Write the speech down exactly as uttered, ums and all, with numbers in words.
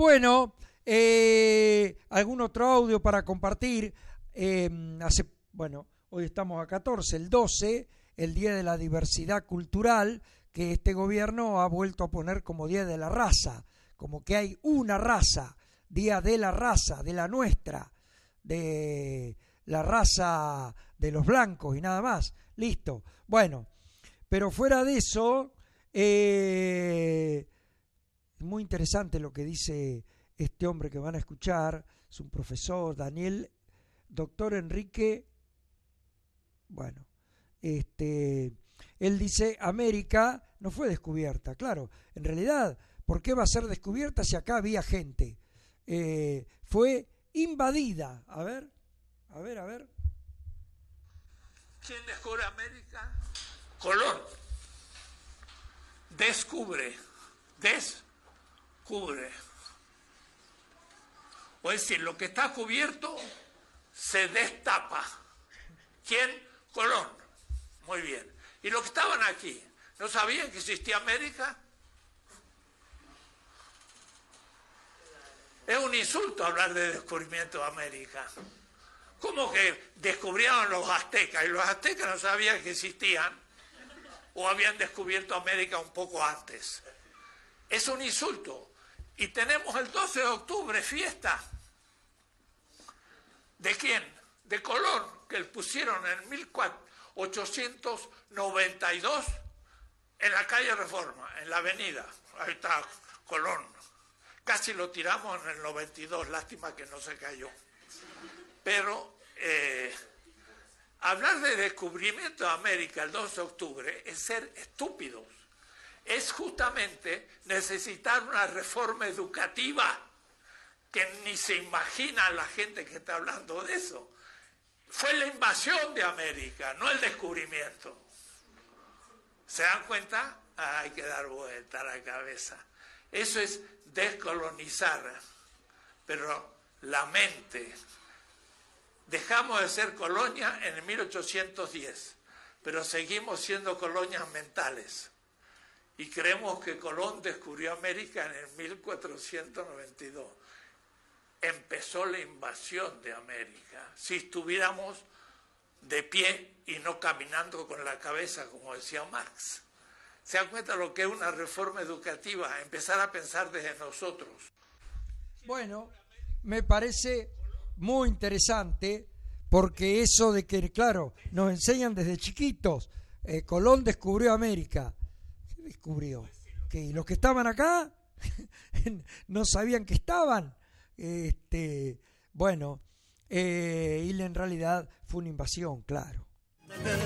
Bueno, eh, algún otro audio para compartir. Eh, hace, bueno, hoy estamos a catorce, el doce, el Día de la Diversidad Cultural, que este gobierno ha vuelto a poner como Día de la Raza, como que hay una raza, Día de la Raza, de la nuestra, de la raza de los blancos y nada más. Listo. Bueno, pero fuera de eso, eh, es muy interesante lo que dice este hombre que van a escuchar. Es un profesor, Daniel, doctor Enrique. Bueno, este, él dice, América no fue descubierta. Claro, en realidad, ¿por qué va a ser descubierta si acá había gente? Eh, fue invadida. A ver, a ver, a ver. ¿Quién descubre América? Colón. Descubre. Descubre. O es decir, lo que está cubierto se destapa. ¿Quién? Colón. Muy bien. ¿Y los que estaban aquí no sabían que existía América? Es un insulto hablar de descubrimiento de América. ¿Cómo que descubrieron los aztecas y los aztecas no sabían que existían o habían descubierto América un poco antes? Es un insulto. Y tenemos el doce de octubre fiesta. ¿De quién? De Colón, que le pusieron en mil ochocientos noventa y dos en la calle Reforma, en la avenida. Ahí está Colón. Casi lo tiramos en el noventa y dos, lástima que no se cayó. Pero eh, hablar de descubrimiento de América el doce de octubre es ser estúpidos. Es justamente necesitar una reforma educativa que ni se imagina la gente que está hablando de eso. Fue la invasión de América, no el descubrimiento. ¿Se dan cuenta? Ah, hay que dar vuelta a la cabeza. Eso es descolonizar, pero la mente. Dejamos de ser colonia en el mil ochocientos diez, pero seguimos siendo colonias mentales. Y creemos que Colón descubrió América en el mil cuatrocientos noventa y dos. Empezó la invasión de América. Si estuviéramos de pie y no caminando con la cabeza, como decía Marx. ¿Se dan cuenta lo que es una reforma educativa? Empezar a pensar desde nosotros. Bueno, me parece muy interesante, porque eso de que, claro, nos enseñan desde chiquitos, eh, Colón descubrió América. ¿Qué descubrió? Que los que estaban acá no sabían que estaban. Este, bueno, eh, y en realidad fue una invasión, claro.